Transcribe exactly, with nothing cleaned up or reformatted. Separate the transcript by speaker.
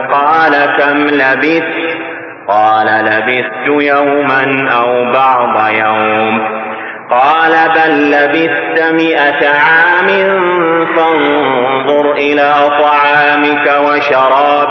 Speaker 1: قال كم لبثت؟ قال لبثت يوما أو بعض يوم. قال بل لبثت مئة عام فانظر إلى طعامك وشرابك